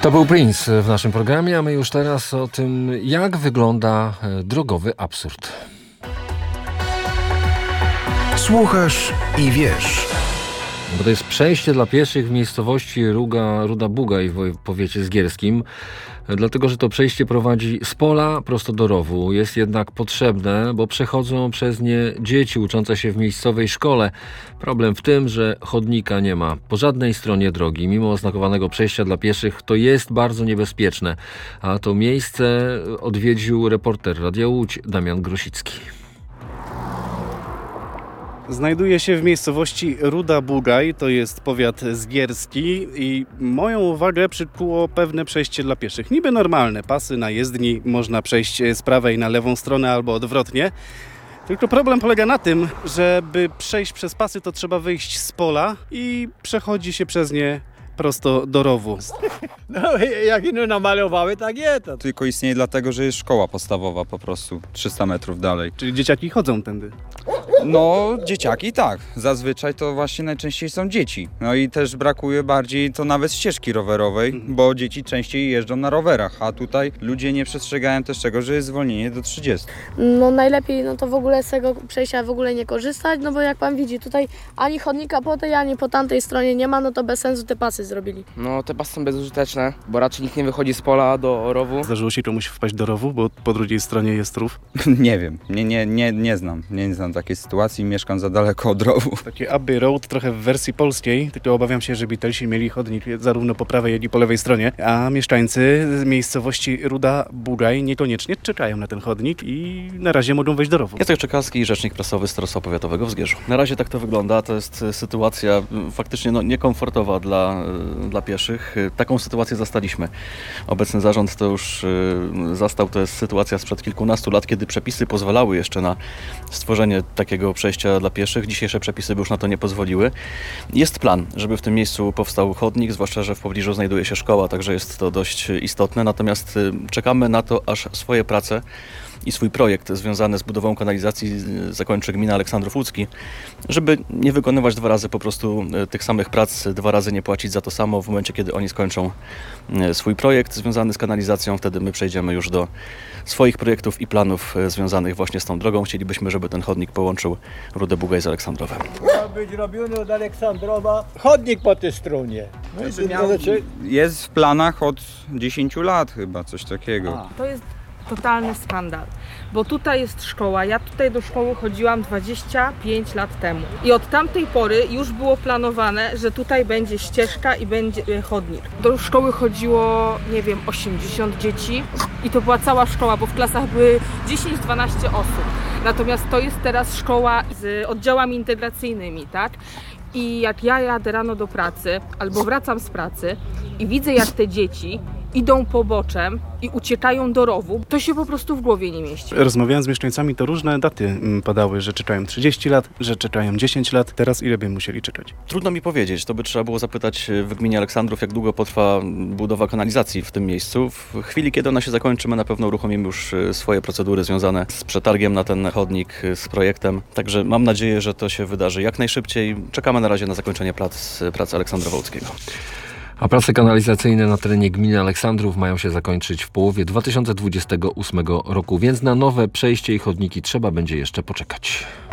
To był Prince w naszym programie, a my już teraz o tym, jak wygląda drogowy absurd. Słuchasz i wiesz. Bo to jest przejście dla pieszych w miejscowości Ruda Bugaj w powiecie zgierskim. Dlatego, że to przejście prowadzi z pola prosto do rowu. Jest jednak potrzebne, bo przechodzą przez nie dzieci uczące się w miejscowej szkole. Problem w tym, że chodnika nie ma po żadnej stronie drogi. Mimo oznakowanego przejścia dla pieszych to jest bardzo niebezpieczne. A to miejsce odwiedził reporter Radia Łódź Damian Grosicki. Znajduję się w miejscowości Ruda Bugaj, to jest powiat zgierski i moją uwagę przykuło pewne przejście dla pieszych. Niby normalne, pasy na jezdni, można przejść z prawej na lewą stronę albo odwrotnie. Tylko problem polega na tym, żeby przejść przez pasy, to trzeba wyjść z pola i przechodzi się przez nie prosto do rowu. No jak ino namalowały, tak jest. Tylko istnieje dlatego, że jest szkoła podstawowa po prostu 300 metrów dalej. Czyli dzieciaki chodzą tędy. No, dzieciaki tak. Zazwyczaj to właśnie najczęściej są dzieci. No i też brakuje bardziej to nawet ścieżki rowerowej, bo dzieci częściej jeżdżą na rowerach, a tutaj ludzie nie przestrzegają też tego, że jest zwolnienie do 30. No najlepiej to w ogóle z tego przejścia w ogóle nie korzystać, no bo jak pan widzi, tutaj ani chodnika po tej, ani po tamtej stronie nie ma, no to bez sensu te pasy zrobili. No te pasy są bezużyteczne, bo raczej nikt nie wychodzi z pola do rowu. Zdarzyło się komuś wpaść do rowu, bo po drugiej stronie jest rów? Nie wiem, nie znam takiej sytuacji, mieszkam za daleko od rowu. Takie Abbey Road trochę w wersji polskiej, tylko obawiam się, że Beatlesi mieli chodnik zarówno po prawej, jak i po lewej stronie, a mieszkańcy z miejscowości Ruda Bugaj niekoniecznie czekają na ten chodnik i na razie mogą wejść do rowu. Jacek Czekalski, rzecznik prasowy Starostwa Powiatowego w Zgierzu. Na razie tak to wygląda, to jest sytuacja faktycznie niekomfortowa dla pieszych. Taką sytuację zastaliśmy. Obecny zarząd to już zastał, to jest sytuacja sprzed kilkunastu lat, kiedy przepisy pozwalały jeszcze na stworzenie takiego przejścia dla pieszych. Dzisiejsze przepisy by już na to nie pozwoliły. Jest plan, żeby w tym miejscu powstał chodnik, zwłaszcza, że w pobliżu znajduje się szkoła, także jest to dość istotne. Natomiast czekamy na to, aż swoje prace i swój projekt związany z budową kanalizacji zakończy gmina Aleksandrów Łódzki, żeby nie wykonywać dwa razy po prostu tych samych prac, dwa razy nie płacić za to samo. W momencie, kiedy oni skończą swój projekt związany z kanalizacją, wtedy my przejdziemy już do swoich projektów i planów związanych właśnie z tą drogą. Chcielibyśmy, żeby ten chodnik połączył Rudę Bugaj z Aleksandrowem. Ma być robiony od Aleksandrowa chodnik po tej stronie. Jest w planach od 10 lat chyba, coś takiego. To jest totalny skandal, bo tutaj jest szkoła. Ja tutaj do szkoły chodziłam 25 lat temu i od tamtej pory już było planowane, że tutaj będzie ścieżka i będzie chodnik. Do szkoły chodziło, 80 dzieci i to była cała szkoła, bo w klasach były 10-12 osób. Natomiast to jest teraz szkoła z oddziałami integracyjnymi, tak? I jak ja jadę rano do pracy albo wracam z pracy i widzę, jak te dzieci idą poboczem i uciekają do rowu, to się po prostu w głowie nie mieści. Rozmawiając z mieszkańcami, to różne daty padały, że czekają 30 lat, że czekają 10 lat. Teraz ile by musieli czekać? Trudno mi powiedzieć, to by trzeba było zapytać w gminie Aleksandrów, jak długo potrwa budowa kanalizacji w tym miejscu. W chwili, kiedy ona się zakończy, my na pewno uruchomimy już swoje procedury związane z przetargiem na ten chodnik, z projektem. Także mam nadzieję, że to się wydarzy jak najszybciej. Czekamy na razie na zakończenie prac Aleksandrowa Łódzkiego. A prace kanalizacyjne na terenie gminy Aleksandrów mają się zakończyć w połowie 2028 roku, więc na nowe przejście i chodniki trzeba będzie jeszcze poczekać.